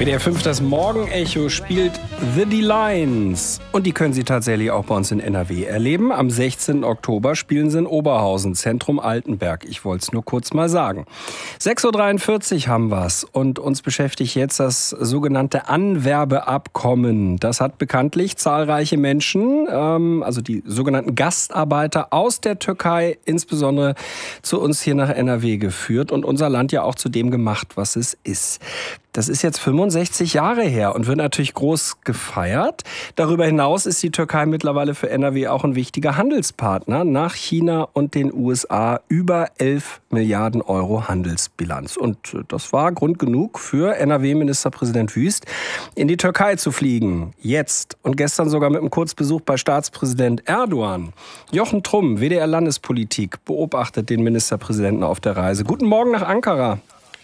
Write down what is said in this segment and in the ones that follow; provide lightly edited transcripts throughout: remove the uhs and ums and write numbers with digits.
WDR 5, das Morgenecho spielt The D-Lines. Und die können Sie tatsächlich auch bei uns in NRW erleben. Am 16. Oktober spielen sie in Oberhausen, Zentrum Altenberg. Ich wollte es nur kurz mal sagen. 6.43 Uhr haben wir's. Und uns beschäftigt jetzt das sogenannte Anwerbeabkommen. Das hat bekanntlich zahlreiche Menschen, also die sogenannten Gastarbeiter aus der Türkei, insbesondere zu uns hier nach NRW geführt und unser Land ja auch zu dem gemacht, was es ist. Das ist jetzt 65 Jahre her und wird natürlich groß gefeiert. Darüber hinaus ist die Türkei mittlerweile für NRW auch ein wichtiger Handelspartner. Nach China und den USA über 11 Milliarden Euro Handelsbilanz. Und das war Grund genug für NRW-Ministerpräsident Wüst, in die Türkei zu fliegen. Jetzt und gestern sogar mit einem Kurzbesuch bei Staatspräsident Erdogan. Jochen Trumm, WDR-Landespolitik, beobachtet den Ministerpräsidenten auf der Reise. Guten Morgen nach Ankara.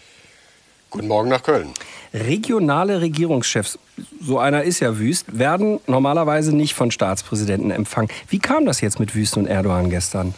Guten Morgen nach Köln. Regionale Regierungschefs, so einer ist ja Wüst, werden normalerweise nicht von Staatspräsidenten empfangen. Wie kam das jetzt mit Wüst und Erdogan gestern?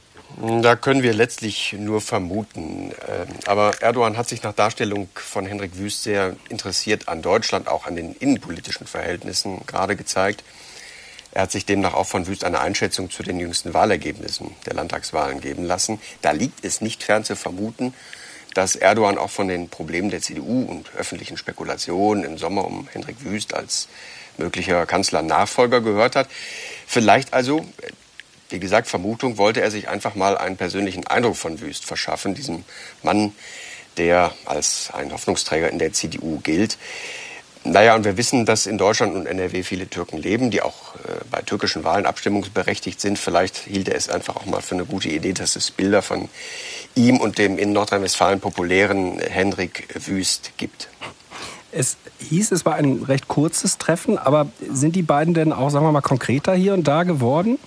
Da können wir letztlich nur vermuten. Aber Erdogan hat sich nach Darstellung von Hendrik Wüst sehr interessiert an Deutschland, auch an den innenpolitischen Verhältnissen gerade gezeigt. Er hat sich demnach auch von Wüst eine Einschätzung zu den jüngsten Wahlergebnissen der Landtagswahlen geben lassen. Da liegt es nicht fern zu vermuten, dass Erdogan auch von den Problemen der CDU und öffentlichen Spekulationen im Sommer um Hendrik Wüst als möglicher Kanzlernachfolger gehört hat. Vielleicht also, wie gesagt, Vermutung, wollte er sich einfach mal einen persönlichen Eindruck von Wüst verschaffen, diesem Mann, der als ein Hoffnungsträger in der CDU gilt. Naja, und wir wissen, dass in Deutschland und NRW viele Türken leben, die auch bei türkischen Wahlen abstimmungsberechtigt sind. Vielleicht hielt er es einfach auch mal für eine gute Idee, dass es Bilder von ihm und dem in Nordrhein-Westfalen populären Hendrik Wüst gibt. Es hieß, es war ein recht kurzes Treffen, aber sind die beiden denn auch, sagen wir mal, konkreter hier und da geworden?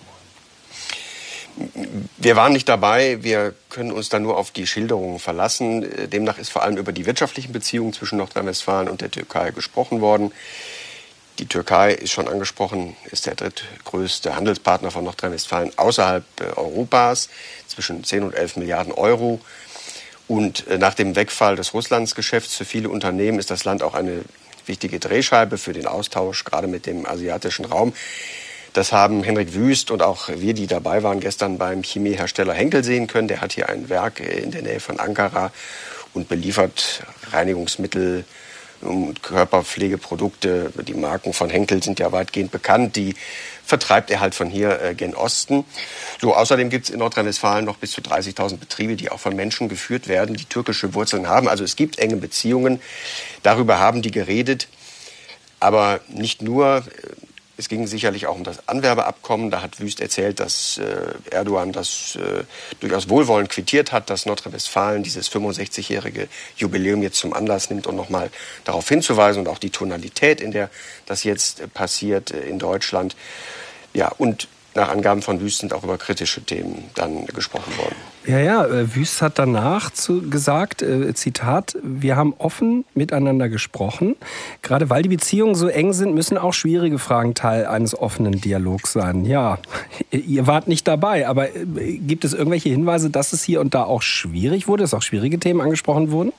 Wir waren nicht dabei, wir können uns da nur auf die Schilderungen verlassen. Demnach ist vor allem über die wirtschaftlichen Beziehungen zwischen Nordrhein-Westfalen und der Türkei gesprochen worden. Die Türkei, ist schon angesprochen, ist der drittgrößte Handelspartner von Nordrhein-Westfalen außerhalb Europas, zwischen 10 und 11 Milliarden Euro. Und nach dem Wegfall des Russlandsgeschäfts für viele Unternehmen ist das Land auch eine wichtige Drehscheibe für den Austausch, gerade mit dem asiatischen Raum. Das haben Hendrik Wüst und auch wir, die dabei waren, gestern beim Chemiehersteller Henkel sehen können. Der hat hier ein Werk in der Nähe von Ankara und beliefert Reinigungsmittel und Körperpflegeprodukte. Die Marken von Henkel sind ja weitgehend bekannt. Die vertreibt er halt von hier gen Osten. So, außerdem gibt es in Nordrhein-Westfalen noch bis zu 30.000 Betriebe, die auch von Menschen geführt werden, die türkische Wurzeln haben. Also es gibt enge Beziehungen. Darüber haben die geredet. Aber nicht nur. Es ging sicherlich auch um das Anwerbeabkommen. Da hat Wüst erzählt, dass Erdogan das durchaus wohlwollend quittiert hat, dass Nordrhein-Westfalen dieses 65-jährige Jubiläum jetzt zum Anlass nimmt, um nochmal darauf hinzuweisen und auch die Tonalität, in der das jetzt passiert in Deutschland. Ja, und nach Angaben von Wüst sind auch über kritische Themen dann gesprochen worden. Ja, Wüst hat danach gesagt, Zitat, wir haben offen miteinander gesprochen. Gerade weil die Beziehungen so eng sind, müssen auch schwierige Fragen Teil eines offenen Dialogs sein. Ja, ihr wart nicht dabei, aber gibt es irgendwelche Hinweise, dass es hier und da auch schwierig wurde, dass auch schwierige Themen angesprochen wurden?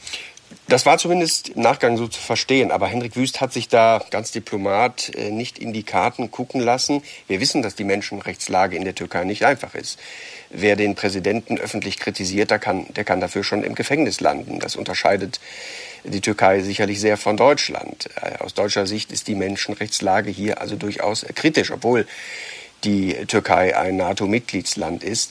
Das war zumindest im Nachgang so zu verstehen. Aber Hendrik Wüst hat sich da ganz diplomat nicht in die Karten gucken lassen. Wir wissen, dass die Menschenrechtslage in der Türkei nicht einfach ist. Wer den Präsidenten öffentlich kritisiert, der kann dafür schon im Gefängnis landen. Das unterscheidet die Türkei sicherlich sehr von Deutschland. Aus deutscher Sicht ist die Menschenrechtslage hier also durchaus kritisch, obwohl die Türkei ein NATO-Mitgliedsland ist.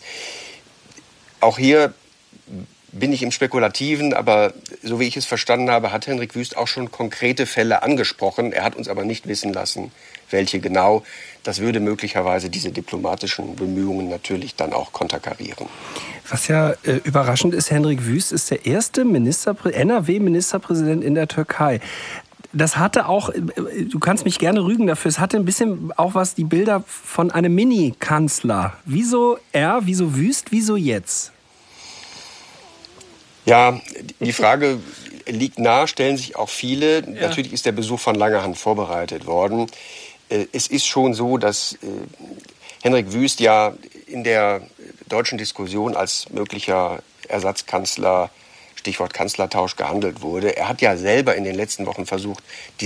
Auch hier bin ich im Spekulativen, aber so wie ich es verstanden habe, hat Hendrik Wüst auch schon konkrete Fälle angesprochen. Er hat uns aber nicht wissen lassen, welche genau. Das würde möglicherweise diese diplomatischen Bemühungen natürlich dann auch konterkarieren. Was ja überraschend ist, Hendrik Wüst ist der erste NRW-Ministerpräsident in der Türkei. Das hatte auch, du kannst mich gerne rügen dafür, es hatte ein bisschen auch was, die Bilder von einem Mini-Kanzler. Wieso er, wieso Wüst, wieso jetzt? Ja, die Frage liegt nahe, stellen sich auch viele. Ja. Natürlich ist der Besuch von langer Hand vorbereitet worden. Es ist schon so, dass Hendrik Wüst ja in der deutschen Diskussion als möglicher Ersatzkanzler Stichwort Kanzlertausch gehandelt wurde. Er hat ja selber in den letzten Wochen versucht, die